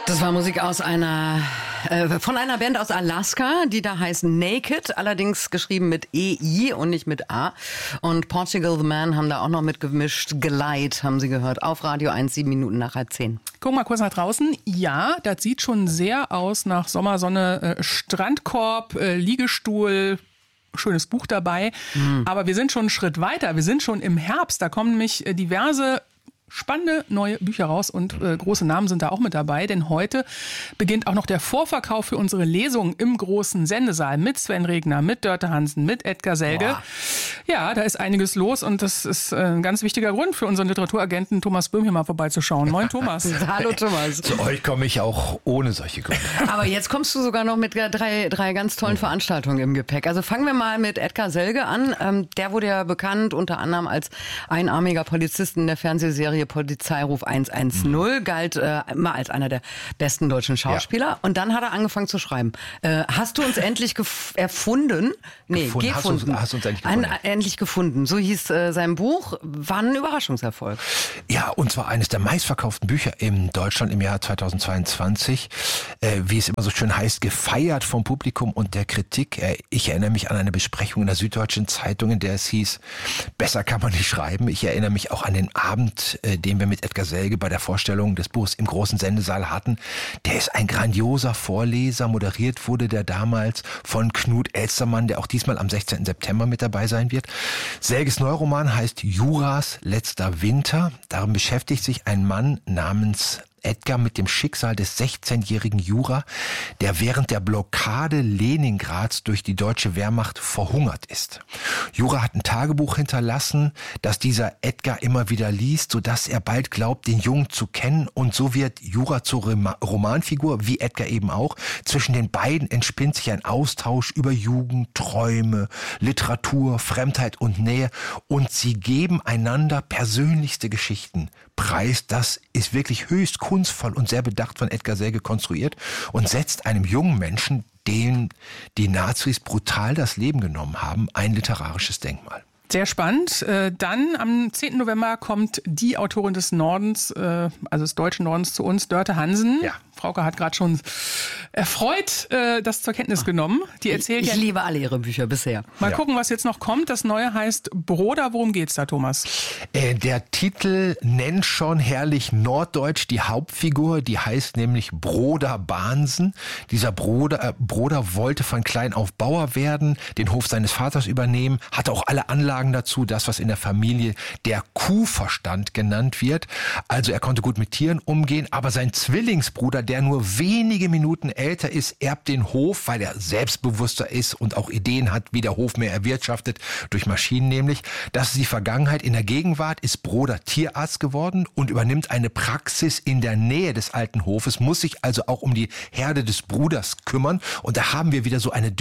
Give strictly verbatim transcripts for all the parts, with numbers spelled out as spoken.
Das war Musik aus einer, äh, von einer Band aus Alaska, die da heißt Naked, allerdings geschrieben mit E I und nicht mit A. Und Portugal the Man haben da auch noch mitgemischt. Glide haben sie gehört, auf Radio eins, sieben Minuten nach halb zehn. Guck mal kurz nach draußen. Ja, das sieht schon sehr aus nach Sommersonne, äh, Strandkorb, äh, Liegestuhl, schönes Buch dabei. Mhm. Aber wir sind schon einen Schritt weiter. Wir sind schon im Herbst. Da kommen nämlich äh, diverse spannende neue Bücher raus und äh, große Namen sind da auch mit dabei, denn heute beginnt auch noch der Vorverkauf für unsere Lesung im großen Sendesaal mit Sven Regner, mit Dörte Hansen, mit Edgar Selge. Boah. Ja, da ist einiges los und das ist ein ganz wichtiger Grund für unseren Literaturagenten Thomas Böhm hier mal vorbeizuschauen. Moin Thomas. Hallo Thomas. Zu euch komme ich auch ohne solche Gründe. Aber jetzt kommst du sogar noch mit drei, drei ganz tollen Veranstaltungen im Gepäck. Also fangen wir mal mit Edgar Selge an. Ähm, der wurde ja bekannt unter anderem als einarmiger Polizist in der Fernsehserie Polizeiruf hundertzehn, mhm. galt äh, immer als einer der besten deutschen Schauspieler. Ja. Und dann hat er angefangen zu schreiben. Äh, hast du uns endlich gef- erfunden? Nee, gefunden. gefunden. Hast, hast du uns endlich gefunden? Ein, endlich gefunden. So hieß äh, sein Buch. War ein Überraschungserfolg. Ja, und zwar eines der meistverkauften Bücher in Deutschland im Jahr zweitausendzweiundzwanzig. Äh, wie es immer so schön heißt, gefeiert vom Publikum und der Kritik. Äh, ich erinnere mich an eine Besprechung in der Süddeutschen Zeitung, in der es hieß, besser kann man nicht schreiben. Ich erinnere mich auch an den Abend, äh, den wir mit Edgar Selge bei der Vorstellung des Buchs im großen Sendesaal hatten. Der ist ein grandioser Vorleser. Moderiert wurde der damals von Knut Elstermann, der auch diesmal am sechzehnten September mit dabei sein wird. Selges Neuroman heißt Juras letzter Winter. Darin beschäftigt sich ein Mann namens Edgar mit dem Schicksal des sechzehnjährigen Jura, der während der Blockade Leningrads durch die deutsche Wehrmacht verhungert ist. Jura hat ein Tagebuch hinterlassen, das dieser Edgar immer wieder liest, sodass er bald glaubt, den Jungen zu kennen. Und so wird Jura zur Rema- Romanfigur, wie Edgar eben auch. Zwischen den beiden entspinnt sich ein Austausch über Jugend, Träume, Literatur, Fremdheit und Nähe. Und sie geben einander persönlichste Geschichten preis. Das ist wirklich höchst kunstvoll und sehr bedacht von Edgar Selge konstruiert und setzt einem jungen Menschen, dem die Nazis brutal das Leben genommen haben, ein literarisches Denkmal. Sehr spannend. Dann am zehnten November kommt die Autorin des Nordens, also des deutschen Nordens, zu uns, Dörte Hansen. Ja. Frauke hat gerade schon erfreut das zur Kenntnis genommen. Die erzählt ich ja, ich liebe alle ihre Bücher bisher. Mal ja. gucken, was jetzt noch kommt. Das Neue heißt Broder. Worum geht's da, Thomas? Äh, der Titel nennt schon herrlich norddeutsch die Hauptfigur. Die heißt nämlich Broder Bahnsen. Dieser Broder, äh, Broder wollte von klein auf Bauer werden, den Hof seines Vaters übernehmen, hatte auch alle Anlagen dazu, das, was in der Familie der Kuhverstand genannt wird. Also er konnte gut mit Tieren umgehen, aber sein Zwillingsbruder, der nur wenige Minuten älter ist, erbt den Hof, weil er selbstbewusster ist und auch Ideen hat, wie der Hof mehr erwirtschaftet, durch Maschinen nämlich. Das ist die Vergangenheit. In der Gegenwart ist Broder Tierarzt geworden und übernimmt eine Praxis in der Nähe des alten Hofes, muss sich also auch um die Herde des Bruders kümmern. Und da haben wir wieder so eine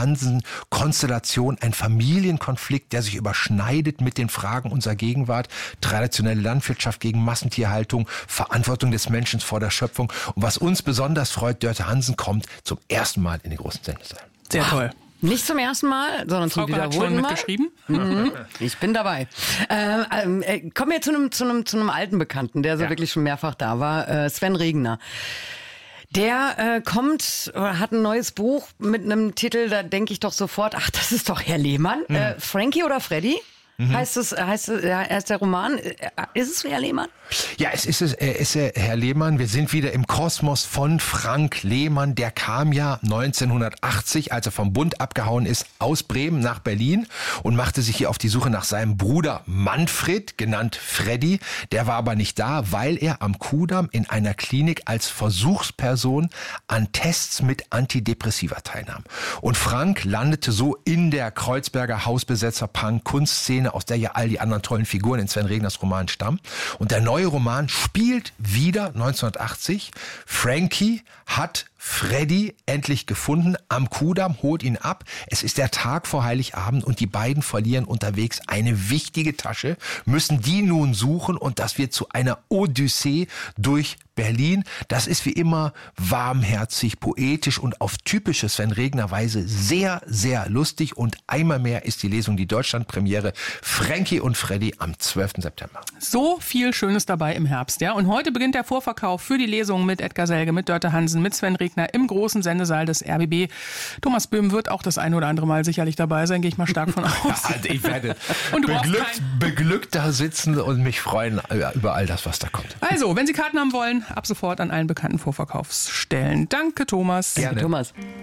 Dörte-Hansen-Konstellation, ein Familienkonflikt, der sich überschneidet mit den Fragen unserer Gegenwart. Traditionelle Landwirtschaft gegen Massentierhaltung, Verantwortung des Menschen vor der Schöpfung. Und was uns besonders freut, Dörte Hansen kommt zum ersten Mal in den großen Sendesaal. Sehr toll. Nicht zum ersten Mal, sondern zum Frauke hat schon wiederholten Mal. mitgeschrieben. Mhm. Ich bin dabei. Äh, äh, kommen wir zu einem zu einem zu einem alten Bekannten, der so ja. wirklich schon mehrfach da war, äh, Sven Regner. Der äh, kommt oder hat ein neues Buch mit einem Titel, da denke ich doch sofort, ach, das ist doch Herr Lehmann. Mhm. Äh, Frankie oder Freddy? Mhm. Heißt es, heißt es, ja, ist der Roman, ist es Herr Lehmann? Ja, es ist es, er ist Herr Lehmann. Wir sind wieder im Kosmos von Frank Lehmann. Der kam ja neunzehnhundertachtzig, als er vom Bund abgehauen ist, aus Bremen nach Berlin und machte sich hier auf die Suche nach seinem Bruder Manfred, genannt Freddy. Der war aber nicht da, weil er am Kudamm in einer Klinik als Versuchsperson an Tests mit Antidepressiva teilnahm. Und Frank landete so in der Kreuzberger Hausbesetzer-Punk-Kunstszene, aus der ja all die anderen tollen Figuren in Sven Regners Roman stammen. Und der neue Roman spielt wieder neunzehnhundertachtzig. Frankie hat Freddy endlich gefunden am Kudamm, holt ihn ab. Es ist der Tag vor Heiligabend und die beiden verlieren unterwegs eine wichtige Tasche, müssen die nun suchen und das wird zu einer Odyssee durch Berlin. Das ist wie immer warmherzig, poetisch und auf typische Sven Regner Weise sehr, sehr lustig. Und einmal mehr ist die Lesung die Deutschlandpremiere Frankie und Freddy am zwölften September. So viel Schönes dabei im Herbst, ja. Und heute beginnt der Vorverkauf für die Lesung mit Edgar Selge, mit Dörte Hansen, mit Sven Regner im großen Sendesaal des R B B. Thomas Böhm wird auch das ein oder andere Mal sicherlich dabei sein, gehe ich mal stark von aus. Ja, also ich werde und du beglückt, beglückt da sitzen und mich freuen über all das, was da kommt. Also, wenn Sie Karten haben wollen, ab sofort an allen bekannten Vorverkaufsstellen. Danke, Thomas. Gerne. Danke, Thomas.